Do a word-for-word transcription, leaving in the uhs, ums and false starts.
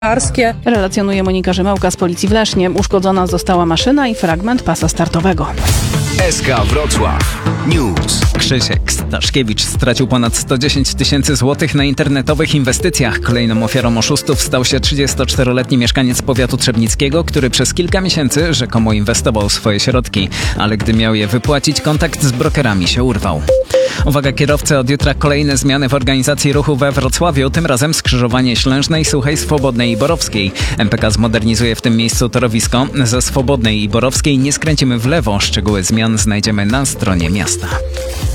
Arskie. Relacjonuje Monika Rzymałka z Policji w Lesznie. Uszkodzona została maszyna i fragment pasa startowego. S K Wrocław News. Krzysiek Staszkiewicz stracił ponad sto dziesięć tysięcy złotych na internetowych inwestycjach. Kolejną ofiarą oszustów stał się trzydziestoczteroletni mieszkaniec powiatu trzebnickiego, który przez kilka miesięcy rzekomo inwestował swoje środki, ale gdy miał je wypłacić, kontakt z brokerami się urwał. Uwaga kierowcy, od jutra kolejne zmiany w organizacji ruchu we Wrocławiu, tym razem skrzyżowanie Ślężnej, Suchej, Swobodnej i Borowskiej. M P K zmodernizuje w tym miejscu torowisko. Ze Swobodnej i Borowskiej nie skręcimy w lewo. Szczegóły zmian znajdziemy na stronie miasta.